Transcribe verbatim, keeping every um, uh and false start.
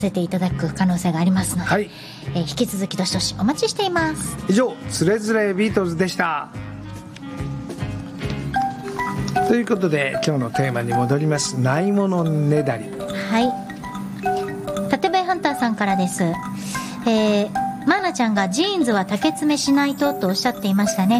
せていただく可能性がありますので、はい、えー、引き続きどしどしお待ちしています。 以上、つれづれビートルズでした。ということで今日のテーマに戻ります。ないものねだり。 はい、縦笛ハンターさんからです。えー、マーナちゃんがジーンズは竹詰めしないととおっしゃっていましたね。